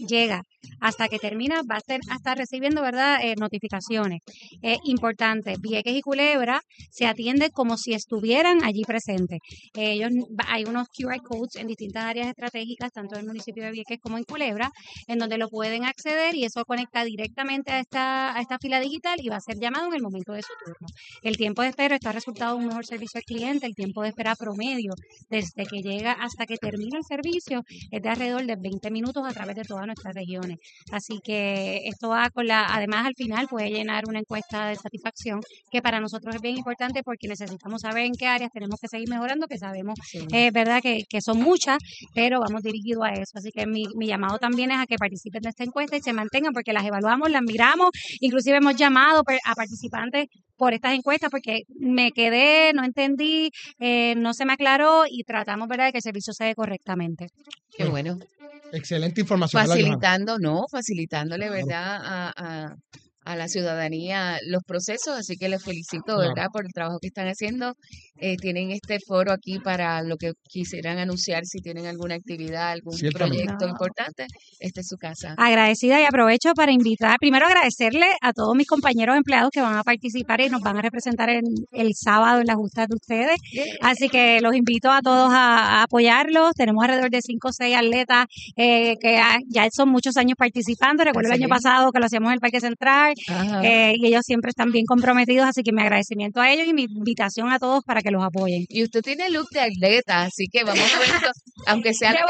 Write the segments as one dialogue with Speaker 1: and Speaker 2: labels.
Speaker 1: llega hasta que termina, va a estar recibiendo, ¿verdad?, notificaciones. Importante, Vieques y Culebra se atiende como si estuvieran allí presentes. Hay unos QR codes en distintas áreas estratégicas, tanto en el municipio de Vieques como en Culebra, en donde lo pueden acceder y eso conecta directamente a esta fila digital y va a ser llamado en el momento de su turno. El tiempo de espera está resultado de un mejor servicio al cliente. El tiempo de espera promedio desde que llega hasta que termina el servicio es de alrededor de 20 minutos a través de todas nuestras regiones. Así que esto va además al final puede llenar una encuesta de satisfacción que para nosotros es bien importante porque necesitamos saber en qué áreas tenemos que seguir mejorando, que sabemos, verdad, que son muchas, pero vamos dirigidos a eso. Así que mi llamado también es a que participen de esta encuesta y se mantengan porque las evaluamos, las miramos, inclusive hemos llamado a participantes por estas encuestas porque me quedé, no entendí, no se me aclaró y tratamos, ¿verdad?, de que el servicio se dé correctamente.
Speaker 2: Qué bueno.
Speaker 3: Excelente información.
Speaker 2: Facilitándole, ¿verdad?, a la ciudadanía los procesos, así que les felicito, ¿verdad?, por el trabajo que están haciendo. Tienen este foro aquí para lo que quisieran anunciar, si tienen alguna actividad, algún proyecto importante, esta es su casa.
Speaker 1: Agradecida y aprovecho para invitar, primero agradecerle a todos mis compañeros empleados que van a participar y nos van a representar el sábado en las justas de ustedes, así que los invito a todos a apoyarlos. Tenemos alrededor de 5 o 6 atletas que ya son muchos años participando. Recuerdo el año pasado que lo hacíamos en el Parque Central. Y ellos siempre están bien comprometidos, así que mi agradecimiento a ellos y mi invitación a todos para que los apoyen.
Speaker 2: Y usted tiene look de atleta, así que vamos a ver esto, aunque sea la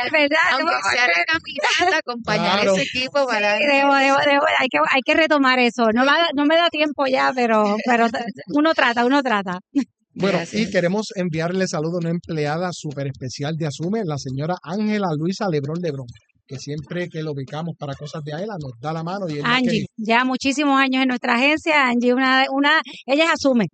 Speaker 2: caminata, acompañar a ese equipo para...
Speaker 1: Sí, hay que retomar eso. No me da tiempo ya, pero uno trata.
Speaker 3: Bueno, y queremos enviarle saludos a una empleada súper especial de Asume, la señora Ángela Luisa Lebrón, que siempre que lo ubicamos para cosas de AELA nos da la mano. Y
Speaker 1: Angie, ya muchísimos años en nuestra agencia. Angie, ella asume.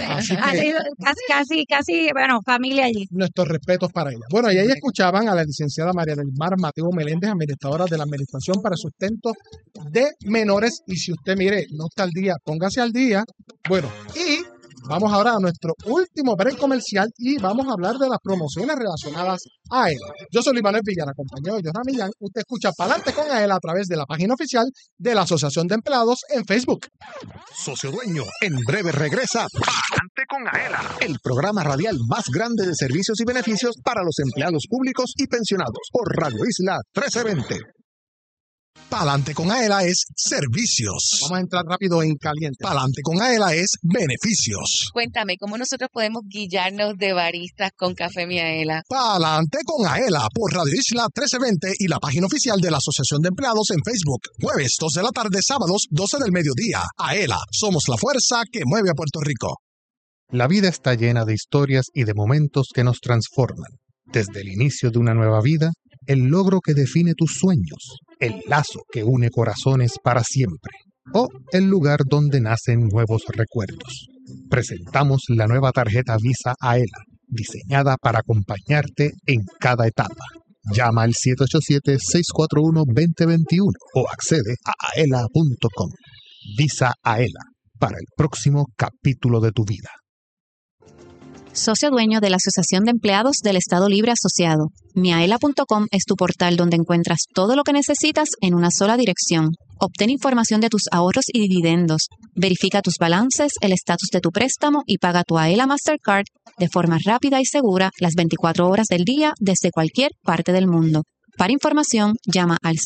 Speaker 1: Casi, bueno, familia allí.
Speaker 3: Nuestros respetos para ella. Bueno, y ahí escuchaban a la licenciada María del Mar Mateo Meléndez, administradora de la Administración para Sustento de Menores. Y si usted, mire, no está al día, póngase al día. Bueno, y vamos ahora a nuestro último break comercial y vamos a hablar de las promociones relacionadas a AELA. Yo soy Luis Manuel Villar, acompañado de Johanna Millán. Usted escucha Pa'lante con AELA a través de la página oficial de la Asociación de Empleados en Facebook.
Speaker 4: Socio Dueño, en breve regresa Pa'lante con AELA, el programa radial más grande de servicios y beneficios para los empleados públicos y pensionados por Radio Isla 1320. Pa'lante con AELA es servicios.
Speaker 3: Vamos a entrar rápido en caliente.
Speaker 4: Pa'lante con AELA es beneficios.
Speaker 2: Cuéntame, ¿cómo nosotros podemos guillarnos de baristas con Café Mi AELA?
Speaker 4: Pa'lante con AELA por Radio Isla 1320 y la página oficial de la Asociación de Empleados en Facebook. Jueves 2 de la tarde, sábados 12 del mediodía. AELA, somos la fuerza que mueve a Puerto Rico.
Speaker 5: La vida está llena de historias y de momentos que nos transforman. Desde el inicio de una nueva vida, el logro que define tus sueños, el lazo que une corazones para siempre, o el lugar donde nacen nuevos recuerdos. Presentamos la nueva tarjeta Visa AELA, diseñada para acompañarte en cada etapa. Llama al 787-641-2021 o accede a aela.com. Visa AELA, para el próximo capítulo de tu vida.
Speaker 6: Socio dueño de la Asociación de Empleados del Estado Libre Asociado. Miaela.com es tu portal donde encuentras todo lo que necesitas en una sola dirección. Obtén información de tus ahorros y dividendos. Verifica tus balances, el estatus de tu préstamo y paga tu AELA Mastercard de forma rápida y segura las 24 horas del día desde cualquier parte del mundo. Para información, llama al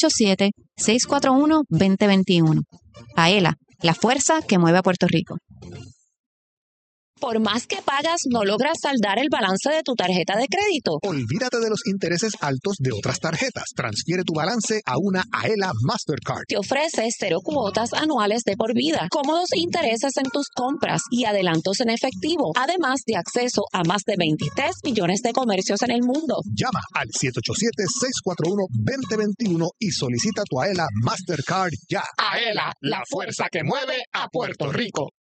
Speaker 6: 787-641-2021. AELA, la fuerza que mueve a Puerto Rico.
Speaker 7: Por más que pagas, no logras saldar el balance de tu tarjeta de crédito.
Speaker 4: Olvídate de los intereses altos de otras tarjetas. Transfiere tu balance a una AELA Mastercard.
Speaker 7: Te ofrece 0 cuotas anuales de por vida, cómodos intereses en tus compras y adelantos en efectivo, además de acceso a más de 23 millones de comercios en el mundo.
Speaker 4: Llama al 787-641-2021 y solicita tu AELA Mastercard ya.
Speaker 7: AELA, la fuerza que mueve a Puerto Rico.